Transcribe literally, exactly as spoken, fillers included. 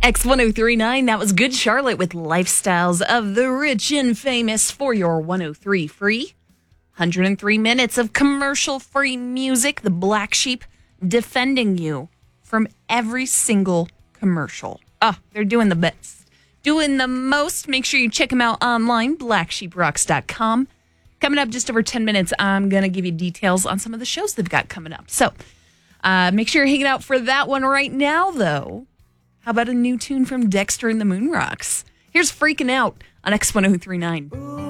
X ten thirty-nine, that was Good Charlotte with Lifestyles of the Rich and Famous for your one oh three free. one hundred three minutes of commercial-free music. The Black Sheep defending you from every single commercial. Oh, they're doing the best. Doing the most. Make sure you check them out online, black sheep rocks dot com. Coming up just over ten minutes, I'm going to give you details on some of the shows they've got coming up. So uh, make sure you're hanging out for that one right now, though. How about a new tune from Dexter and the Moon Rocks? Here's Freaking Out on X ten thirty-nine.